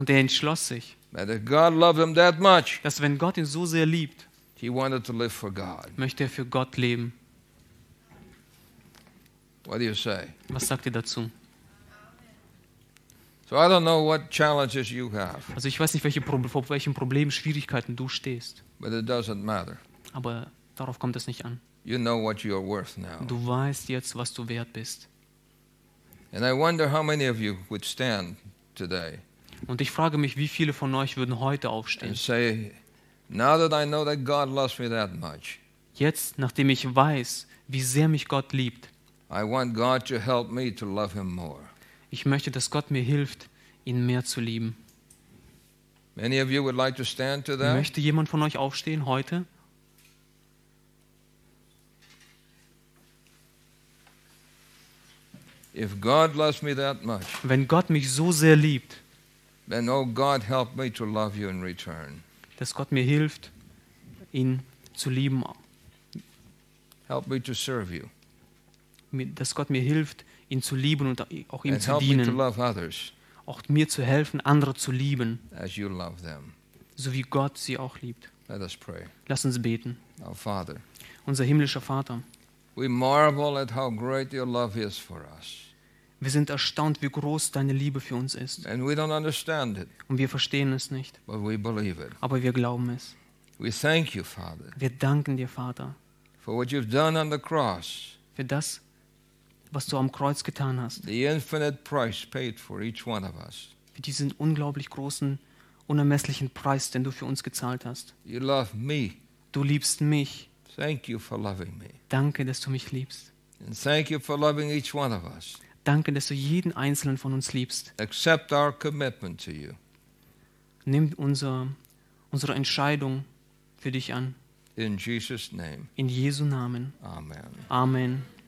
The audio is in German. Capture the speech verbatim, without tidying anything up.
Und er entschloss sich, that if God loved him that much, dass wenn Gott ihn so sehr liebt, he wanted to live for God. möchte er für Gott leben. What do you say? Was sagt ihr dazu? So I don't know what challenges you have, Also ich weiß nicht, welche Pro- vor welchen Problemen, Schwierigkeiten du stehst, but it doesn't matter. aber darauf kommt es nicht an. You know what you're worth now. Du weißt jetzt, was du wert bist. And I wonder how many of you would stand today Und ich frage mich, wie viele von euch würden heute aufstehen? and say, now that I know that God loves me that much, Jetzt, nachdem ich weiß, wie sehr mich Gott liebt, I want God to help me to love him more. ich möchte, dass Gott mir hilft, ihn mehr zu lieben. Many of you would like to stand to that? Möchte jemand von euch aufstehen heute? If God loves me that much, Wenn Gott mich so sehr liebt, then oh God, help me to love you in return. dass Gott mir hilft, ihn zu lieben, Help me to serve you. dass Gott mir hilft, ihn zu lieben und auch ihm And zu help me to dienen, love others auch mir zu helfen, andere zu lieben, as you love them. so wie Gott sie auch liebt. Let us pray. Lass uns beten. Our Father, Unser himmlischer Vater, we marvel at how great your love is for us. wir sind erstaunt, wie groß deine Liebe für uns ist. And we don't understand it, Und wir verstehen es nicht, but we believe it. aber wir glauben es. We thank you, Father, Wir danken dir, Vater, for what you've done on the cross, für das, was du am Kreuz getan hast, the infinite price paid for each one of us. für diesen unglaublich großen, unermesslichen Preis, den du für uns gezahlt hast. You love me. Du liebst mich. Thank you for loving me. Danke, dass du mich liebst. And thank you for loving each one of us. Danke, dass du jeden Einzelnen von uns liebst. Accept our commitment to you. Nimm unser, unsere Entscheidung für dich an. In Jesus' name, In Jesu Namen. amen. Amen.